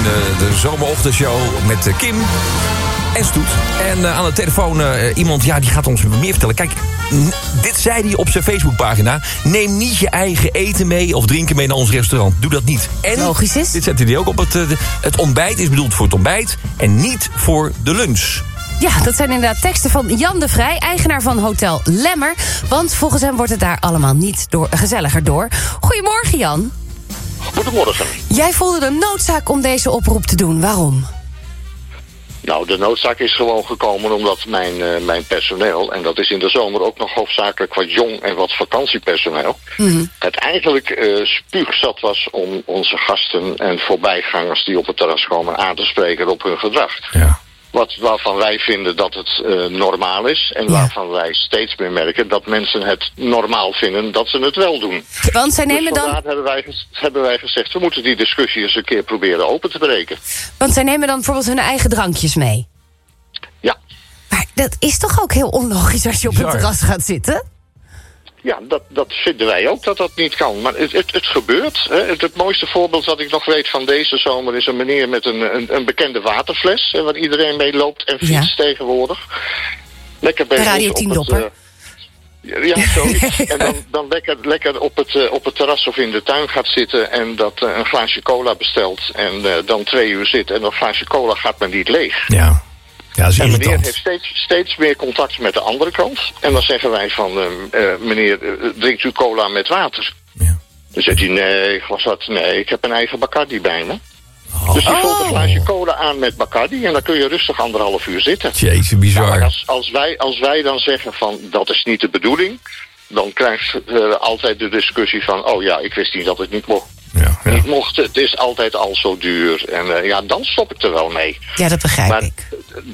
in de zomerochtendshow met Kim en Stoet. En aan de telefoon iemand, die gaat ons meer vertellen. Kijk, dit zei hij op zijn Facebookpagina. Neem niet je eigen eten mee of drinken mee naar ons restaurant. Doe dat niet. En logisch is. Dit zette hij ook op. Het ontbijt is bedoeld voor het ontbijt en niet voor de lunch. Ja, dat zijn inderdaad teksten van Jan de Vrij, eigenaar van Hotel Lemmer. Want volgens hem wordt het daar allemaal niet gezelliger door. Goedemorgen, Jan. Goedemorgen. Jij voelde de noodzaak om deze oproep te doen. Waarom? Nou, de noodzaak is gewoon gekomen omdat mijn personeel, en dat is in de zomer ook nog hoofdzakelijk wat jong en wat vakantiepersoneel, het eigenlijk spuugzat was om onze gasten en voorbijgangers die op het terras komen aan te spreken op hun gedrag. Ja. Waarvan wij vinden dat het normaal is en waarvan wij steeds meer merken dat mensen het normaal vinden dat ze het wel doen. Want zij nemen dus vandaar hebben wij gezegd, we moeten die discussie eens een keer proberen open te breken. Want zij nemen dan bijvoorbeeld hun eigen drankjes mee? Ja. Maar dat is toch ook heel onlogisch als je op het terras gaat zitten? Ja, dat vinden wij ook dat dat niet kan. Maar het gebeurt. Hè. Het mooiste voorbeeld dat ik nog weet van deze zomer is een meneer met een bekende waterfles. Hè, waar iedereen mee loopt en fietst tegenwoordig. Lekker bezig Radio 10 dopper. Ja, zoiets. En dan lekker op het terras of in de tuin gaat zitten en dat een glaasje cola bestelt. En dan 2 uur zit en dat glaasje cola gaat maar niet leeg. Ja. Ja, en meneer heeft steeds meer contact met de andere kant. En dan zeggen wij van, meneer, drinkt u cola met water? Ja. Dan zegt hij, nee, ik heb een eigen Bacardi bij me. Oh. Dus die vult een glaasje cola aan met Bacardi en dan kun je rustig 1,5 uur zitten. Jezus, bizar. Nou, maar als wij dan zeggen van, dat is niet de bedoeling, dan krijgt altijd de discussie van, oh ja, ik wist niet dat het niet mocht. Ja. Niet mocht, het is altijd al zo duur. En dan stop ik er wel mee. Ja, dat begrijp ik.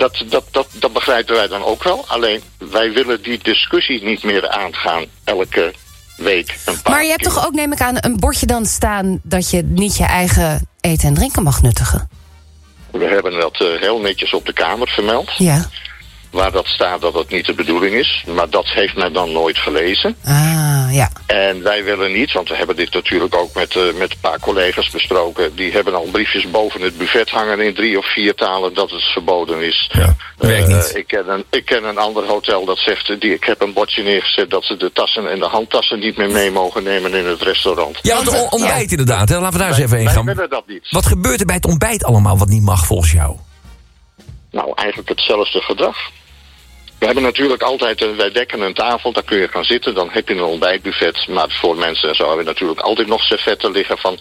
Dat begrijpen wij dan ook wel. Alleen, wij willen die discussie niet meer aangaan elke week een paar Maar je hebt toch ook, neem ik aan, een bordje dan staan dat je niet je eigen eten en drinken mag nuttigen? We hebben dat heel netjes op de kamer vermeld. Ja. Waar dat staat dat het niet de bedoeling is. Maar dat heeft men dan nooit gelezen. Ah, ja. En wij willen niet, want we hebben dit natuurlijk ook met een paar collega's besproken. Die hebben al briefjes boven het buffet hangen in 3 of 4 talen dat het verboden is. Ja, werkt niet. Ik ken een ander hotel dat zegt, ik heb een bordje neergezet dat ze de tassen en de handtassen niet meer mee mogen nemen in het restaurant. Ja, want het ontbijt inderdaad. Hè? Laten we daar eens even heen gaan. Wij willen dat niet. Wat gebeurt er bij het ontbijt allemaal wat niet mag volgens jou? Nou, eigenlijk hetzelfde gedrag. We hebben natuurlijk altijd, wij dekken een tafel, daar kun je gaan zitten, dan heb je een ontbijtbuffet. Maar voor mensen zo hebben we natuurlijk altijd nog servetten liggen van,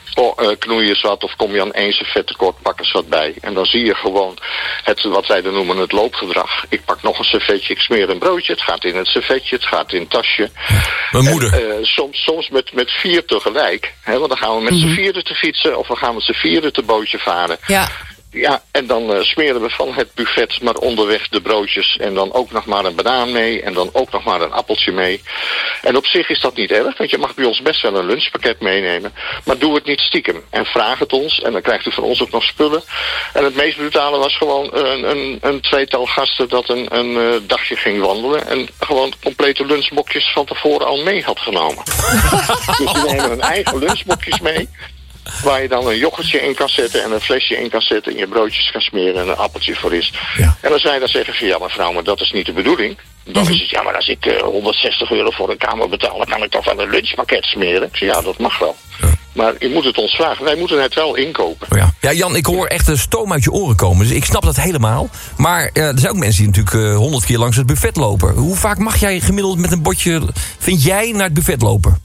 knoei eens wat of kom je aan 1 servet tekort, pak eens wat bij. En dan zie je gewoon wat wij dan noemen het loopgedrag. Ik pak nog een servetje, ik smeer een broodje, het gaat in het servetje, het gaat in het tasje. Mijn moeder. En, soms met 4 tegelijk, hè, want dan gaan we met z'n 4 te fietsen of we gaan met z'n 4 te bootje varen. Ja. Ja, en dan smeren we van het buffet maar onderweg de broodjes en dan ook nog maar een banaan mee en dan ook nog maar een appeltje mee. En op zich is dat niet erg, want je mag bij ons best wel een lunchpakket meenemen. Maar doe het niet stiekem en vraag het ons en dan krijgt u van ons ook nog spullen. En het meest brutale was gewoon een 2-tal gasten dat een dagje ging wandelen en gewoon complete lunchbokjes van tevoren al mee had genomen. Dus we nemen hun eigen lunchbokjes mee. Waar je dan een yoghurtje in kan zetten en een flesje in kan zetten en je broodjes kan smeren en een appeltje voor is. Ja. En als wij dan zeggen van ja mevrouw, maar dat is niet de bedoeling. Dan is het ja, maar als ik €160 voor een kamer betaal, dan kan ik toch wel een lunchpakket smeren. Ik zeg ja, dat mag wel. Ja. Maar je moet het ons vragen. Wij moeten het wel inkopen. Ja, Jan, ik hoor echt een stoom uit je oren komen. Dus ik snap dat helemaal. Maar er zijn ook mensen die natuurlijk 100 keer langs het buffet lopen. Hoe vaak mag jij gemiddeld met een bordje, vind jij, naar het buffet lopen?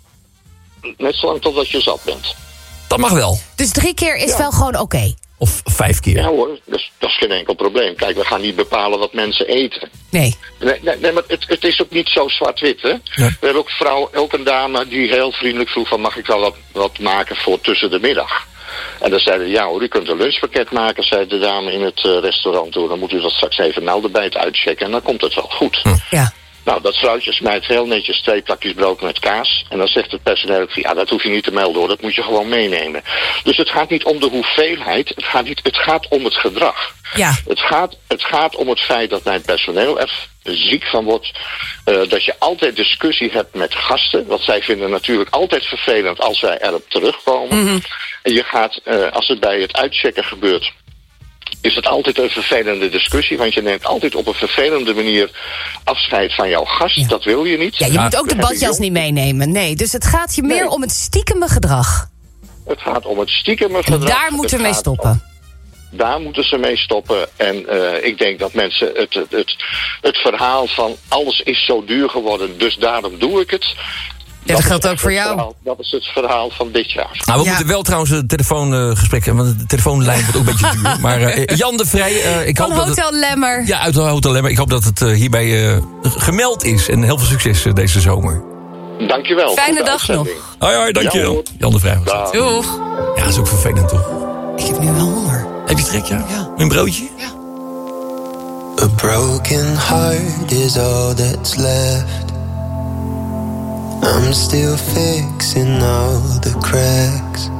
Net zolang totdat je zat bent. Dat mag wel. Dus 3 keer is wel gewoon oké? Of 5 keer? Ja hoor, dat is geen enkel probleem. Kijk, we gaan niet bepalen wat mensen eten. Nee, maar het is ook niet zo zwart-wit, hè? Ja. We hebben ook een dame die heel vriendelijk vroeg van, mag ik wel wat maken voor tussen de middag? En dan zeiden ja hoor, u kunt een lunchpakket maken, zei de dame in het restaurant. Dan moet u dat straks even melden bij het uitchecken en dan komt het wel goed. Ja. Nou, dat vrouwtje smijt heel netjes 2 plakjes brood met kaas. En dan zegt het personeel ook, ja, dat hoef je niet te melden hoor, dat moet je gewoon meenemen. Dus het gaat niet om de hoeveelheid, het gaat om het gedrag. Ja. Het gaat om het feit dat mijn personeel er ziek van wordt. Dat je altijd discussie hebt met gasten. Want zij vinden natuurlijk altijd vervelend als wij erop terugkomen. Mm-hmm. En je gaat, als het bij het uitchecken gebeurt, is het altijd een vervelende discussie. Want je neemt altijd op een vervelende manier afscheid van jouw gast. Ja. Dat wil je niet. Ja, je moet ook de badjas niet meenemen. Nee, dus het gaat je meer om het stiekeme gedrag. Het gaat om het stiekeme gedrag. En daar moeten we mee stoppen. Daar moeten ze mee stoppen. En ik denk dat mensen het verhaal van alles is zo duur geworden, dus daarom doe ik het. Ja, dat geldt ook voor jou. Dat is het verhaal van dit jaar. Nou, we moeten wel trouwens een telefoongesprek hebben, want de telefoonlijn wordt ook een beetje duur. Maar Jan de Vrij, ik hoop dat Hotel Lemmer. Ja, uit Hotel Lemmer. Ik hoop dat het hierbij gemeld is. En heel veel succes deze zomer. Dankjewel. Fijne dag nog. Hoi, dankjewel. Jan de Vrij. Doeg. Ja, dat is ook vervelend, toch? Ik heb nu wel honger. Heb je trek, ja? Een broodje? Ja. A broken heart is all that's left. I'm still fixing all the cracks.